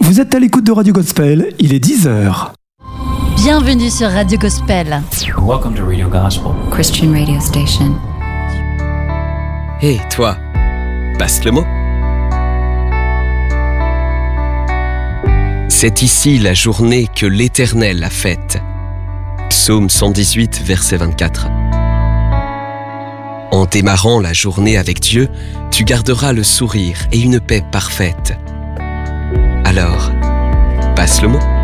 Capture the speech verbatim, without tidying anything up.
Vous êtes à l'écoute de Radio Gospel, il est dix heures. Bienvenue sur Radio Gospel. Welcome to Radio Gospel, Christian radio station. Hé, hey, toi, passe le mot. C'est ici la journée que l'Éternel a faite. Psaume cent dix-huit, verset vingt-quatre. En démarrant la journée avec Dieu, tu garderas le sourire et une paix parfaite. Alors, passe le mot.